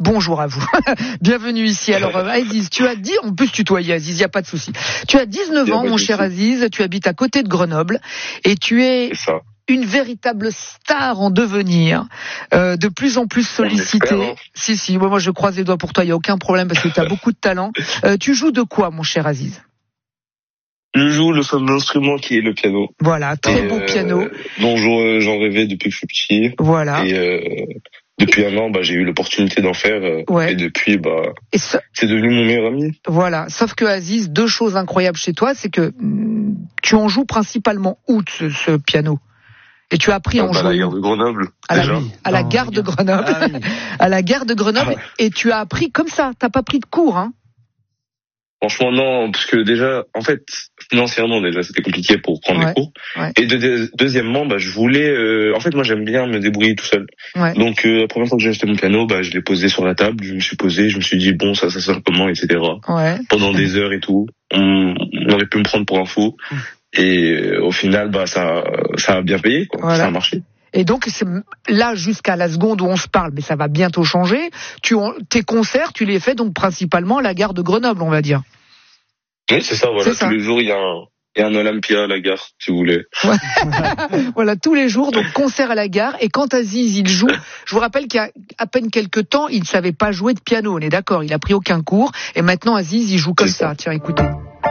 bonjour à vous. Bienvenue ici. Alors Aziz, tu as dit, on peut se tutoyer Aziz, il n'y a pas de souci. Tu as 19 ans, mon cher Aziz, tu habites à côté de Grenoble et tu es une véritable star en devenir, de plus en plus sollicitée. Si, moi je croise les doigts pour toi, il n'y a aucun problème parce que tu as beaucoup de talent. Tu joues de quoi, mon cher Aziz ? Je joue le fameux instrument qui est le piano. Voilà, très beau piano. Dont j'en rêvais depuis que je suis petit. Voilà. Et depuis un an, j'ai eu l'opportunité d'en faire. Et depuis, c'est devenu mon meilleur ami. Voilà. Sauf que Aziz, deux choses incroyables chez toi, c'est que tu en joues principalement où ce piano ? Et tu as appris à en jouer à la gare de Grenoble. À la gare de Grenoble. À la gare de Grenoble. Et tu as appris comme ça. T'as pas pris de cours, hein ? Franchement, non, parce que déjà, en fait, financièrement, c'était compliqué pour prendre des cours. Ouais. Et deuxièmement, je voulais, en fait, moi, j'aime bien me débrouiller tout seul. Ouais. Donc, la première fois que j'ai acheté mon piano, je l'ai posé sur la table, je me suis posé, je me suis dit, bon, ça sert comment, etc. Ouais. Pendant des heures et tout. On aurait pu me prendre pour un fou. Et au final, ça a bien payé, quoi. Voilà. Ça a marché. Et donc, c'est là, jusqu'à la seconde où on se parle, mais ça va bientôt changer, tes concerts, tu les fais donc principalement à la gare de Grenoble, on va dire. Oui, c'est ça, voilà. Tous les jours, il y a un Olympia à la gare, si vous voulez. Ouais. Voilà, tous les jours, donc concert à la gare. Et quand Aziz, il joue, je vous rappelle qu'il y a à peine quelques temps, il ne savait pas jouer de piano, on est d'accord, il a pris aucun cours. Et maintenant, Aziz, il joue comme ça. Tiens, écoutez.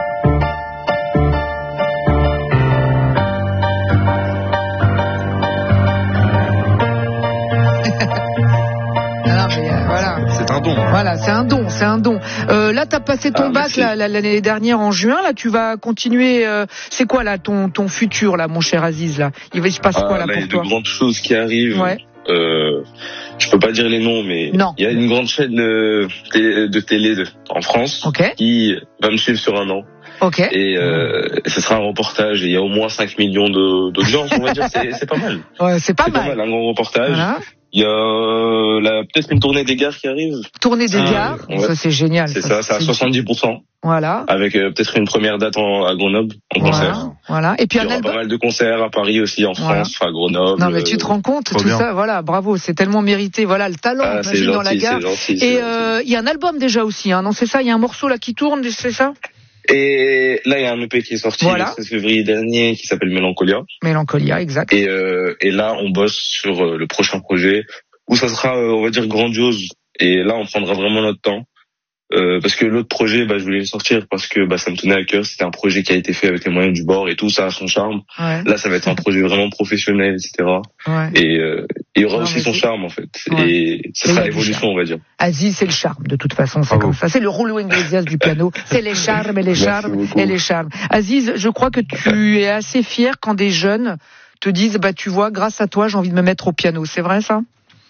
C'est un don. Voilà, c'est un don. Là, t'as passé ton bac l'année dernière en juin. Là, tu vas continuer. C'est quoi là ton futur là, mon cher Aziz là ? Il va se passer quoi là pour toi ? Il y a de grandes choses qui arrivent. Ouais. Je peux pas dire les noms, mais il y a une grande chaîne de télé en France qui va me suivre sur un an. Et ce sera un reportage. Et il y a au moins 5 millions d'audience, on va dire. C'est pas mal. Ouais, c'est pas mal. Un grand reportage. Voilà. Il y a peut-être une tournée des gares qui arrive. Tournée des gares, ça c'est génial. C'est ça, c'est à 70%. Voilà. Avec peut-être une première date à Grenoble en concert. Voilà. Et puis il y aura pas mal de concerts à Paris aussi, en France, à Grenoble. Non mais tu te rends compte, tout ça, voilà, bravo, c'est tellement mérité. Voilà, le talent, imagine dans la gare. Et il y a un album déjà aussi, hein, non c'est ça, il y a un morceau là qui tourne, c'est ça ? Et là, il y a un EP qui est sorti le 16 février dernier qui s'appelle Mélancolia. Mélancolia, exact. Et là, on bosse sur le prochain projet où ça sera, on va dire, grandiose. Et là, on prendra vraiment notre temps. Parce que l'autre projet, je voulais le sortir parce que ça me tenait à cœur. C'était un projet qui a été fait avec les moyens du bord et tout, ça a son charme. Ouais. Là, ça va être un projet vraiment professionnel, etc. Ouais. Et il y aura aussi son charme, en fait. Ouais. Et ça sera l'évolution, on va dire. Aziz, c'est le charme, de toute façon, c'est comme ça. C'est le Julio Iglesias du piano. C'est les charmes et les charmes et les charmes. Aziz, je crois que tu es assez fier quand des jeunes te disent, tu vois, grâce à toi, j'ai envie de me mettre au piano. C'est vrai, ça ?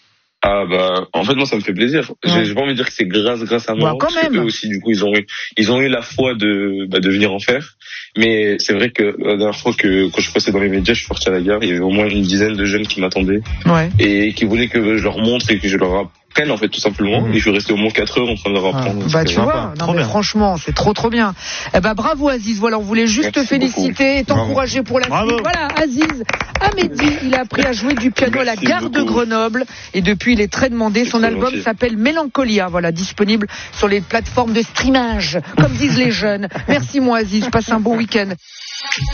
En fait, moi, ça me fait plaisir. Ouais. J'ai pas envie de dire que c'est grâce à moi. Quand même. Eux aussi, du coup, ils ont eu la foi de venir en faire. Mais c'est vrai que la dernière fois quand je passais dans les médias, je suis parti à la gare, il y avait au moins une dizaine de jeunes qui m'attendaient. Ouais. Et qui voulaient que je leur montre et que je leur apprenne, en fait, tout simplement. Et je suis resté au moins 4 heures en train de leur apprendre. Tu vois. Non, mais franchement, c'est trop bien. Bravo, Aziz. Voilà, on voulait juste te féliciter et t'encourager pour la suite. Voilà, Aziz Ahmedi, il a appris à jouer du piano à la gare de Grenoble. Et depuis, il est très demandé. Son album s'appelle Mélancolia. Voilà, disponible sur les plateformes de streamage, comme disent les jeunes. Merci, mon Aziz. Passe un bon week-end.